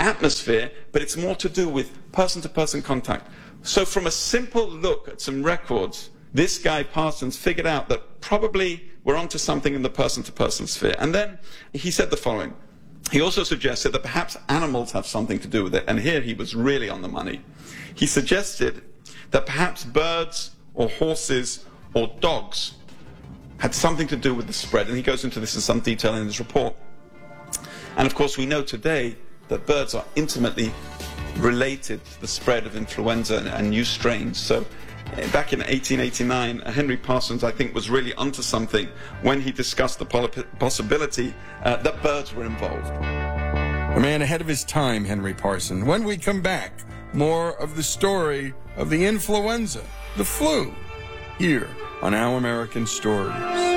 atmosphere, but it's more to do with person-to-person contact. So from a simple look at some records, this guy Parsons figured out that probably we're onto something in the person-to-person sphere. And then he said the following. He also suggested that perhaps animals have something to do with it, and here he was really on the money. He suggested that perhaps birds or horses or dogs had something to do with the spread, and he goes into this in some detail in his report. And of course we know today that birds are intimately related to the spread of influenza and new strains. So back in 1889, Henry Parsons, I think, was really onto something when he discussed the possibility that birds were involved. A man ahead of his time, Henry Parsons. When we come back, more of the story of the influenza, the flu, here on Our American Stories.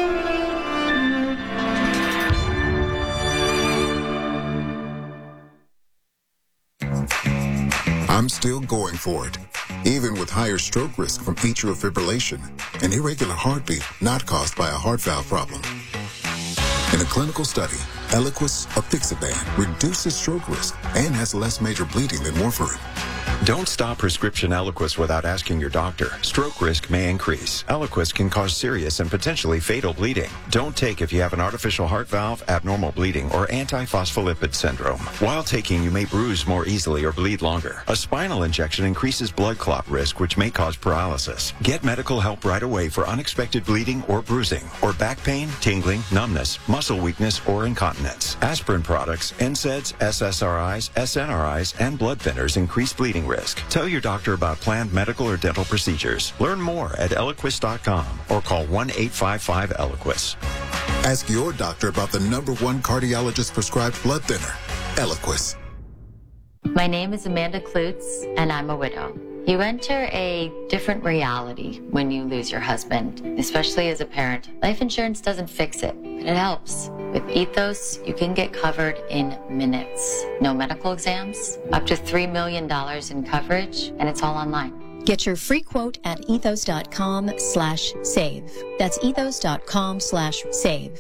I'm still going for it, even with higher stroke risk from atrial fibrillation, an irregular heartbeat not caused by a heart valve problem. In a clinical study, Eliquis apixaban reduces stroke risk and has less major bleeding than warfarin. Don't stop prescription Eliquis without asking your doctor. Stroke risk may increase. Eliquis can cause serious and potentially fatal bleeding. Don't take if you have an artificial heart valve, abnormal bleeding, or antiphospholipid syndrome. While taking, you may bruise more easily or bleed longer. A spinal injection increases blood clot risk, which may cause paralysis. Get medical help right away for unexpected bleeding or bruising, or back pain, tingling, numbness, muscle weakness, or incontinence. Aspirin products, NSAIDs, SSRIs, SNRIs, and blood thinners increase bleeding risk. Tell your doctor about planned medical or dental procedures. Learn more at Eliquis.com or call 1-855-ELIQUIS. Ask your doctor about the #1 cardiologist prescribed blood thinner, Eliquis. My name is Amanda Klutz, and I'm a widow. You enter a different reality when you lose your husband, especially as a parent. Life insurance doesn't fix it, but it helps. With Ethos, you can get covered in minutes. No medical exams, up to $3 million in coverage, and it's all online. Get your free quote at ethos.com/save. That's ethos.com/save.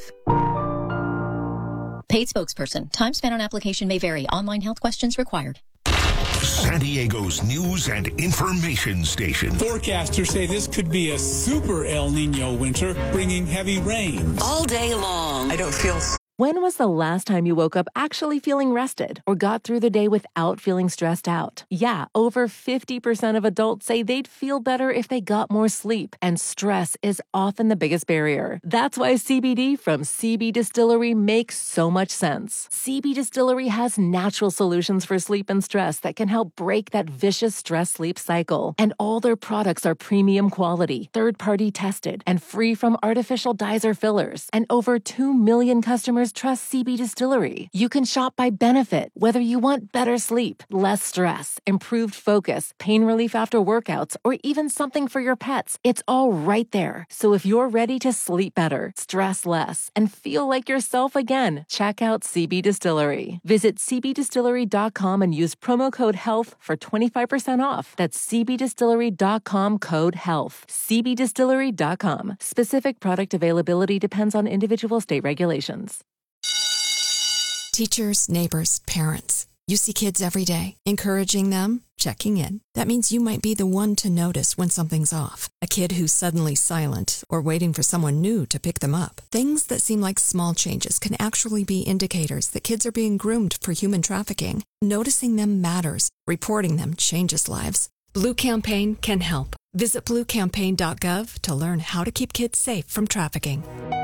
Paid spokesperson. Time spent on application may vary. Online health questions required. San Diego's news and information station. Forecasters say this could be a super El Nino winter, bringing heavy rains. All day long. I don't feel... When was the last time you woke up actually feeling rested or got through the day without feeling stressed out? Yeah, over 50% of adults say they'd feel better if they got more sleep, and stress is often the biggest barrier. That's why CBD from CB Distillery makes so much sense. CB Distillery has natural solutions for sleep and stress that can help break that vicious stress-sleep cycle. And all their products are premium quality, third-party tested, and free from artificial dyes or fillers. And over 2 million customers trust CB Distillery. You can shop by benefit, whether you want better sleep, less stress, improved focus, pain relief after workouts, or even something for your pets. It's all right there. So if you're ready to sleep better, stress less, and feel like yourself again, check out CB Distillery. Visit cbdistillery.com and use promo code HEALTH for 25% off. That's cbdistillery.com code HEALTH. cbdistillery.com. Specific product availability depends on individual state regulations. Teachers, neighbors, parents. You see kids every day. Encouraging them, checking in. That means you might be the one to notice when something's off. A kid who's suddenly silent or waiting for someone new to pick them up. Things that seem like small changes can actually be indicators that kids are being groomed for human trafficking. Noticing them matters. Reporting them changes lives. Blue Campaign can help. Visit bluecampaign.gov to learn how to keep kids safe from trafficking.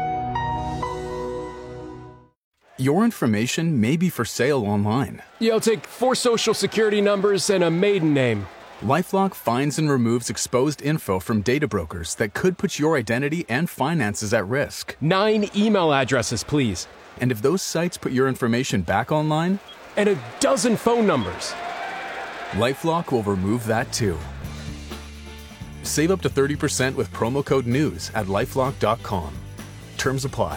Your information may be for sale online. Yeah, I'll take 4 social security numbers and a maiden name. LifeLock finds and removes exposed info from data brokers that could put your identity and finances at risk. 9 email addresses, please. And if those sites put your information back online? And a dozen phone numbers. LifeLock will remove that too. Save up to 30% with promo code NEWS at LifeLock.com. Terms apply.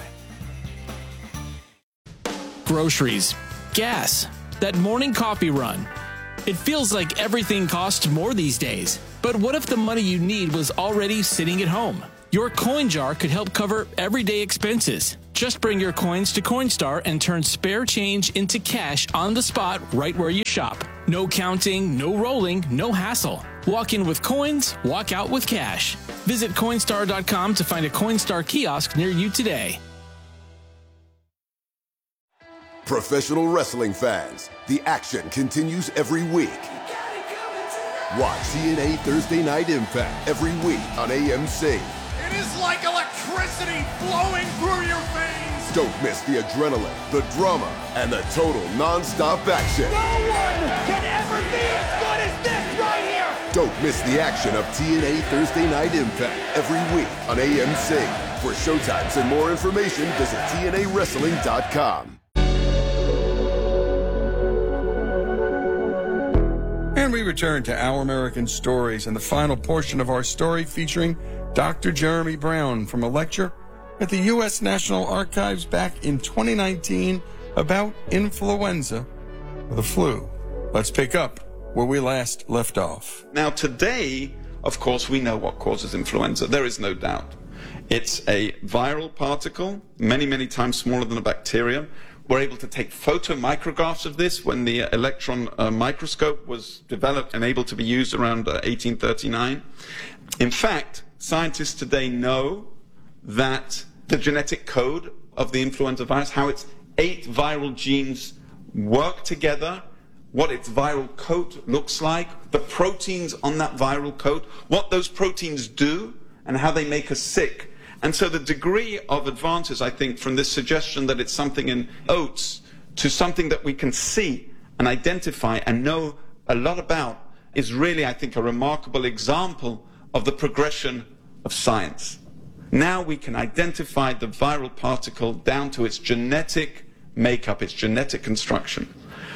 Groceries, gas, that morning coffee run. It feels like everything costs more these days. But what if the money you need was already sitting at home? Your coin jar could help cover everyday expenses. Just bring your coins to Coinstar and turn spare change into cash on the spot right where you shop. No counting, no rolling, no hassle. Walk in with coins, walk out with cash. Visit Coinstar.com to find a Coinstar kiosk near you today. Professional wrestling fans, the action continues every week. Watch TNA Thursday Night Impact every week on AMC. It is like electricity flowing through your veins. Don't miss the adrenaline, the drama, and the total non-stop action. No one can ever be as good as this right here. Don't miss the action of TNA Thursday Night Impact every week on AMC. For showtimes and more information, visit TNAWrestling.com. And we return to Our American Stories and the final portion of our story featuring Dr. Jeremy Brown from a lecture at the U.S. National Archives back in 2019 about influenza, or the flu. Let's pick up where we last left off. Now today, of course, we know what causes influenza. There is no doubt. It's a viral particle, many, many times smaller than a bacterium. We're able to take photomicrographs of this when the electron microscope was developed and able to be used around 1839. In fact, scientists today know that the genetic code of the influenza virus, how its 8 viral genes work together, what its viral coat looks like, the proteins on that viral coat, what those proteins do, and how they make us sick. And so the degree of advances, I think, from this suggestion that it's something in oats to something that we can see and identify and know a lot about is really, I think, a remarkable example of the progression of science. Now we can identify the viral particle down to its genetic makeup, its genetic construction.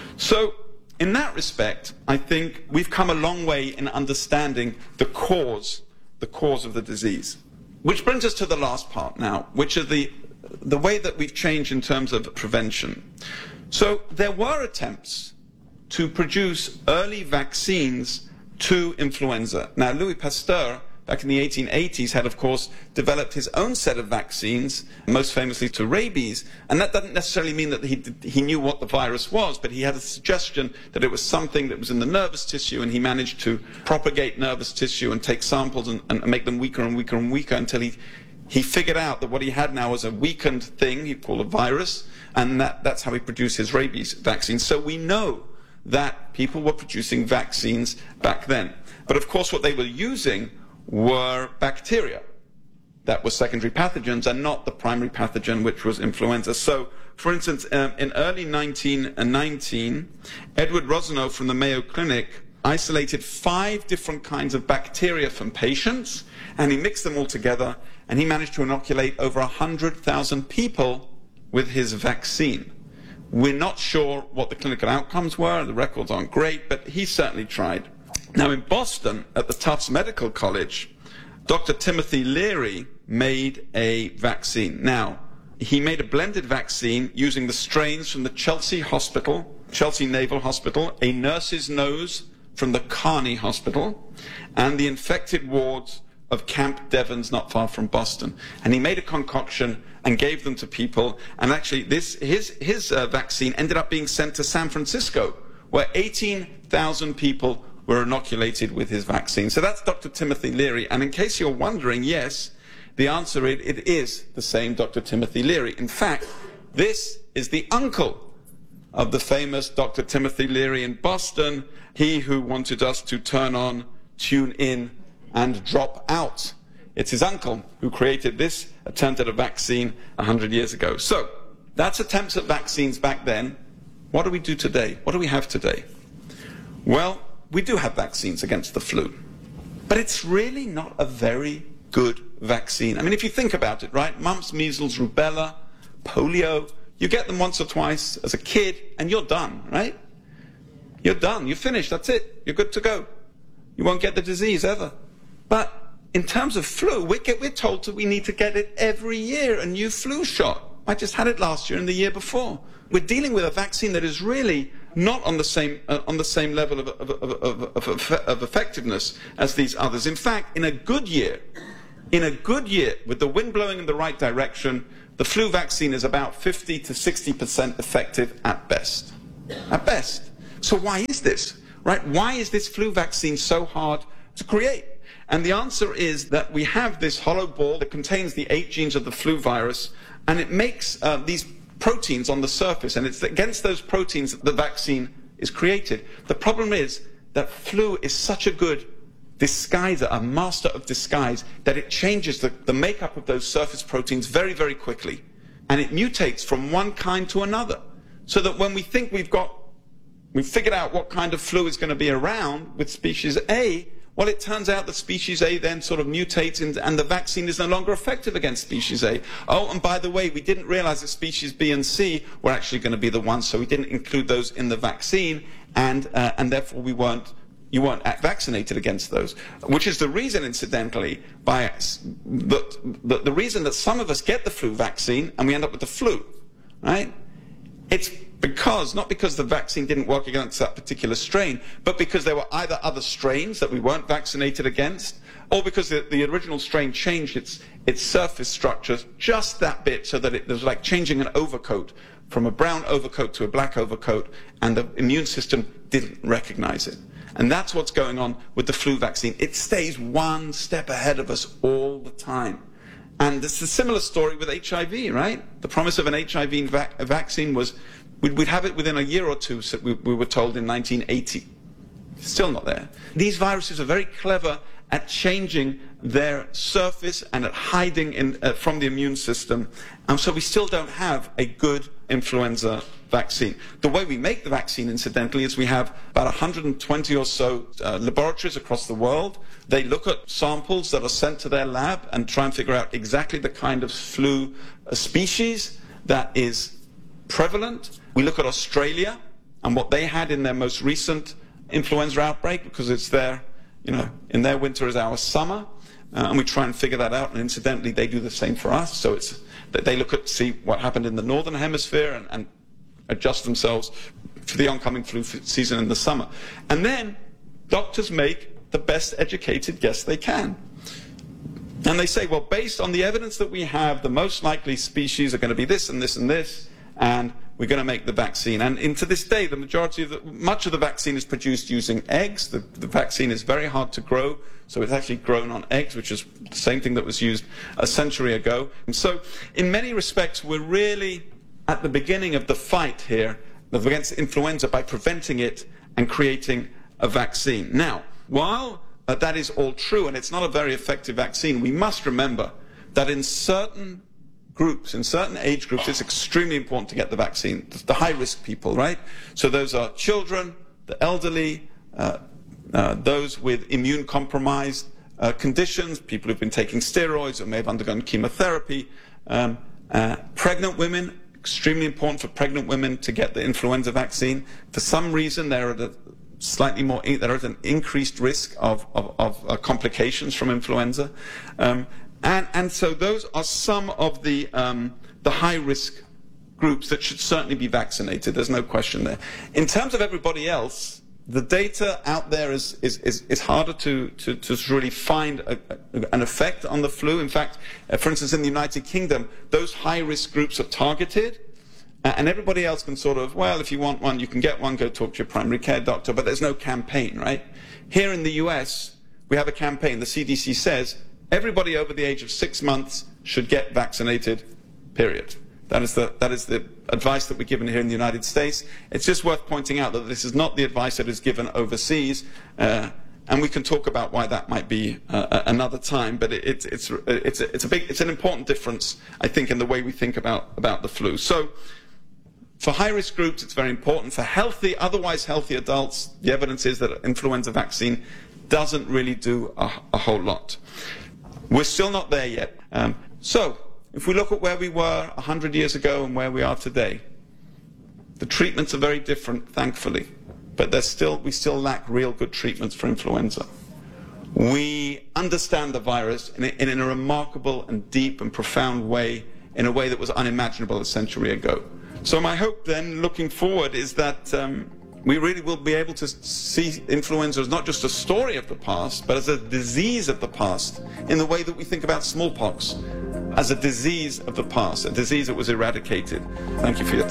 So in that respect, I think we've come a long way in understanding the cause of the disease. Which brings us to the last part now, which is the way that we've changed in terms of prevention. So there were attempts to produce early vaccines to influenza. Now, Louis Pasteur, back in the 1880s, had, of course, developed his own set of vaccines, most famously to rabies. And that doesn't necessarily mean that he knew what the virus was, but he had a suggestion that it was something that was in the nervous tissue, and he managed to propagate nervous tissue and take samples and make them weaker and weaker and weaker until he figured out that what he had now was a weakened thing he called a virus, and that's how he produced his rabies vaccine. So we know that people were producing vaccines back then. But of course what they were using were bacteria that were secondary pathogens and not the primary pathogen, which was influenza. So, for instance, in early 1919, Edward Rosenau from the Mayo Clinic isolated 5 different kinds of bacteria from patients, and he mixed them all together, and he managed to inoculate over 100,000 people with his vaccine. We're not sure what the clinical outcomes were, the records aren't great, but he certainly tried. Now in Boston, at the Tufts Medical College, Dr. Timothy Leary made a vaccine. Now, he made a blended vaccine using the strains from the Chelsea Naval Hospital, a nurse's nose from the Kearney Hospital, and the infected wards of Camp Devens, not far from Boston. And he made a concoction and gave them to people. And actually, his vaccine ended up being sent to San Francisco, where 18,000 people were inoculated with his vaccine. So that's Dr. Timothy Leary. And in case you're wondering, yes, the answer is it is the same Dr. Timothy Leary. In fact, this is the uncle of the famous Dr. Timothy Leary in Boston, he who wanted us to turn on, tune in, and drop out. It's his uncle who created this attempt at a vaccine 100 years ago. So that's attempts at vaccines back then. What do we do today? What do we have today? Well, we do have vaccines against the flu, but it's really not a very good vaccine. I mean, if you think about it, right? Mumps, measles, rubella, polio, you get them once or twice as a kid and you're done, right? You're done, you're finished, that's it, you're good to go. You won't get the disease ever. But in terms of flu, we're told that we need to get it every year, a new flu shot. I just had it last year and the year before. We're dealing with a vaccine that is really not on the same level of effectiveness as these others. In fact, in a good year, In a good year, with the wind blowing in the right direction, the flu vaccine is about 50 to 60% effective at best. At best. So why is this? Right? Why is this flu vaccine so hard to create? And the answer is that we have this hollow ball that contains the 8 genes of the flu virus, and it makes these proteins on the surface, and it's against those proteins that the vaccine is created. The problem is that flu is such a good disguiser, a master of disguise, that it changes the makeup of those surface proteins very, very quickly. And it mutates from one kind to another. So that when we think we've figured out what kind of flu is going to be around with species A, well, it turns out that species A then sort of mutates and the vaccine is no longer effective against species A. Oh, and by the way, we didn't realize that species B and C were actually going to be the ones, so we didn't include those in the vaccine, and therefore you weren't vaccinated against those. Which is the reason, incidentally, the reason that some of us get the flu vaccine and we end up with the flu, right? It's not because the vaccine didn't work against that particular strain, but because there were either other strains that we weren't vaccinated against, or because the original strain changed its surface structure just that bit, so that it was like changing an overcoat from a brown overcoat to a black overcoat, and the immune system didn't recognize it. And that's what's going on with the flu vaccine. It stays one step ahead of us all the time. And it's a similar story with HIV, right? The promise of an HIV vaccine was we'd have it within a year or two, so we were told in 1980. Still not there. These viruses are very clever at changing their surface and at hiding from the immune system. And so we still don't have a good influenza vaccine. The way we make the vaccine, incidentally, is we have about 120 or so laboratories across the world. They look at samples that are sent to their lab and try and figure out exactly the kind of flu species that is prevalent. We look at Australia and what they had in their most recent influenza outbreak, because it's their, in their winter is our summer, and we try and figure that out. And incidentally, they do the same for us. So it's that they look at see what happened in the northern hemisphere and adjust themselves for the oncoming flu season in the summer. And then doctors make the best educated guess they can. And they say, well, based on the evidence that we have, the most likely species are going to be this and this and this, and we're going to make the vaccine. And to this day, much of the vaccine is produced using eggs. The vaccine is very hard to grow, so it's actually grown on eggs, which is the same thing that was used a century ago. And so in many respects, we're really at the beginning of the fight here against influenza by preventing it and creating a vaccine. Now, while that is all true, and it's not a very effective vaccine, we must remember that in certain groups, in certain age groups, it's extremely important to get the vaccine. The high-risk people, right? So those are children, the elderly, those with immune-compromised conditions, people who've been taking steroids or may have undergone chemotherapy, pregnant women. Extremely important for pregnant women to get the influenza vaccine. For some reason, there is an increased risk of complications from influenza. And so those are some of the high-risk groups that should certainly be vaccinated. There's no question there. In terms of everybody else, the data out there is harder to really find an effect on the flu. In fact, for instance, in the United Kingdom, those high-risk groups are targeted, and everybody else can sort of, well, if you want one, you can get one, go talk to your primary care doctor, but there's no campaign, right? Here in the US, we have a campaign. The CDC says everybody over the age of 6 months should get vaccinated, period. That is the advice that we're given here in the United States. It's just worth pointing out that this is not the advice that is given overseas, and we can talk about why that might be another time. But it's an important difference, I think, in the way we think about the flu. So, for high-risk groups, it's very important. For otherwise healthy adults, the evidence is that an influenza vaccine doesn't really do a whole lot. We're still not there yet. So, if we look at where we were 100 years ago and where we are today, the treatments are very different, thankfully, but we still lack real good treatments for influenza. We understand the virus in a remarkable and deep and profound way, in a way that was unimaginable a century ago. So my hope then, looking forward, is that we really will be able to see influenza as not just a story of the past, but as a disease of the past, in the way that we think about smallpox, as a disease of the past, a disease that was eradicated. Thank you for your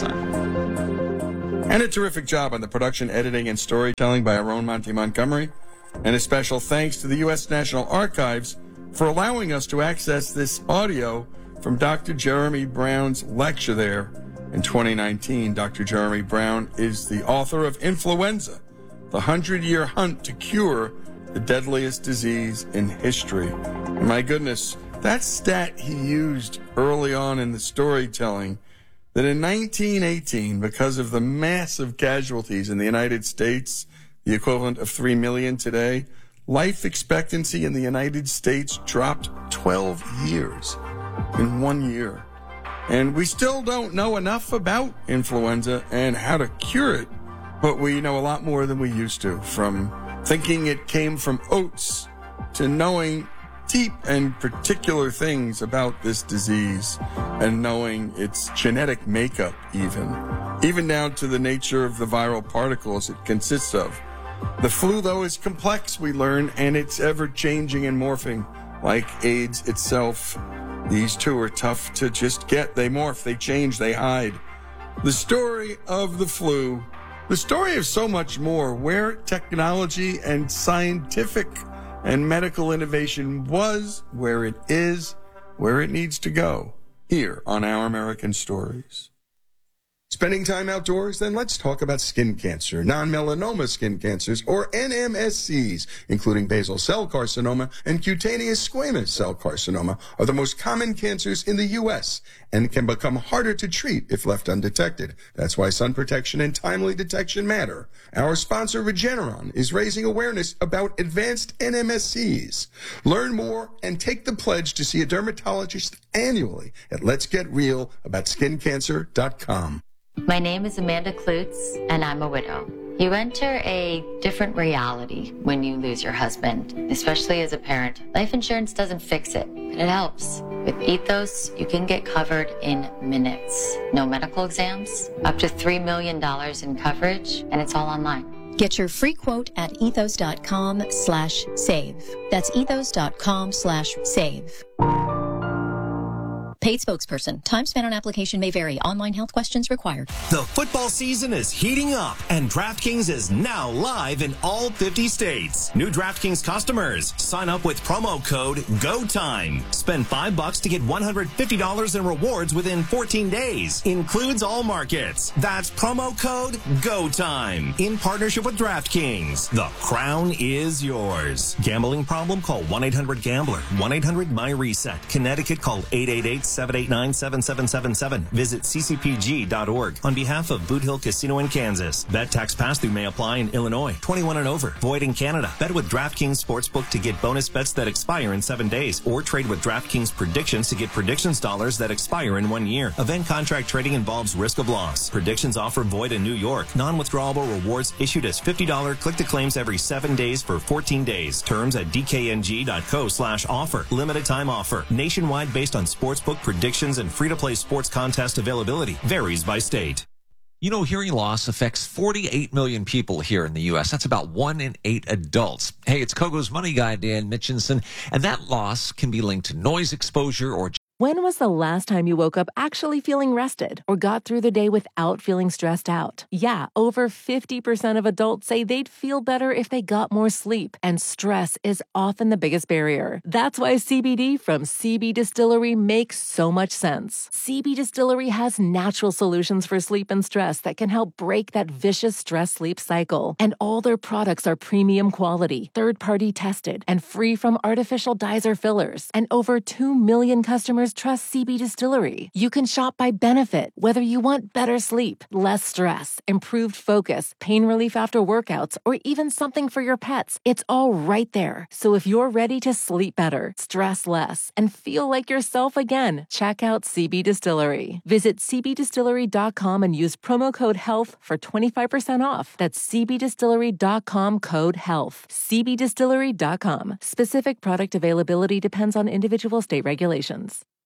time. And a terrific job on the production, editing, and storytelling by Aaron Monty Montgomery. And a special thanks to the U.S. National Archives for allowing us to access this audio from Dr. Jeremy Brown's lecture there in 2019. Dr. Jeremy Brown is the author of Influenza, the 100-Year Hunt to Cure the Deadliest Disease in History. And my goodness, that stat he used early on in the storytelling, that in 1918, because of the massive casualties in the United States, the equivalent of 3 million today, life expectancy in the United States dropped 12 years in 1 year. And we still don't know enough about influenza and how to cure it, but we know a lot more than we used to, from thinking it came from oats to knowing deep and particular things about this disease and knowing its genetic makeup even down to the nature of the viral particles it consists of. The flu, though, is complex, we learn, and it's ever-changing and morphing, like AIDS itself. These two are tough to just get. They morph, they change, they hide. The story of the flu, the story of so much more, where technology and scientific and medical innovation was, where it is, where it needs to go, here on Our American Stories. Spending time outdoors? Then let's talk about skin cancer. Non-melanoma skin cancers, or NMSCs, including basal cell carcinoma and cutaneous squamous cell carcinoma, are the most common cancers in the U.S. and can become harder to treat if left undetected. That's why sun protection and timely detection matter. Our sponsor, Regeneron, is raising awareness about advanced NMSCs. Learn more and take the pledge to see a dermatologist annually at letsgetrealaboutSkinCancer.com. My name is Amanda Klutz, and I'm a widow. You enter a different reality when you lose your husband, especially as a parent. Life insurance doesn't fix it, but it helps. With Ethos, you can get covered in minutes. No medical exams, up to $3 million in coverage, and it's all online. Get your free quote at ethos.com/save. That's ethos.com/save. Paid spokesperson. Time spent on application may vary. Online health questions required. The football season is heating up, and DraftKings is now live in all 50 states. New DraftKings customers, sign up with promo code GOTIME. Spend $5 to get $150 in rewards within 14 days. Includes all markets. That's promo code GOTIME. In partnership with DraftKings. The crown is yours. Gambling problem? Call 1-800-GAMBLER. 1-800-MY-RESET. Connecticut, call 888-789-7777. Visit ccpg.org. On behalf of Boot Hill Casino in Kansas. Bet tax pass-through may apply in Illinois. 21 and over. Void in Canada. Bet with DraftKings Sportsbook to get bonus bets that expire in 7 days. Or trade with DraftKings Predictions to get predictions dollars that expire in 1 year. Event contract trading involves risk of loss. Predictions offer void in New York. Non-withdrawable rewards issued as $50 click-to-claims every 7 days for 14 days. Terms at dkng.co/offer. Limited time offer. Nationwide based on sportsbook predictions and free-to-play sports contest availability. Varies by state. You know, hearing loss affects 48 million people here in the U.S. That's about 1 in 8 adults. Hey, it's Kogo's money guy, Dan Mitchinson, and that loss can be linked to noise exposure or... When was the last time you woke up actually feeling rested or got through the day without feeling stressed out? Yeah, over 50% of adults say they'd feel better if they got more sleep, and stress is often the biggest barrier. That's why CBD from CB Distillery makes so much sense. CB Distillery has natural solutions for sleep and stress that can help break that vicious stress-sleep cycle. And all their products are premium quality, third-party tested, and free from artificial dyes or fillers. And over 2 million customers trust CB Distillery. You can shop by benefit, whether you want better sleep, less stress, improved focus, pain relief after workouts, or even something for your pets. It's all right there. So if you're ready to sleep better, stress less, and feel like yourself again, check out CB Distillery. Visit cbdistillery.com and use promo code HEALTH for 25% off. That's cbdistillery.com code HEALTH. cbdistillery.com. Specific product availability depends on individual state regulations.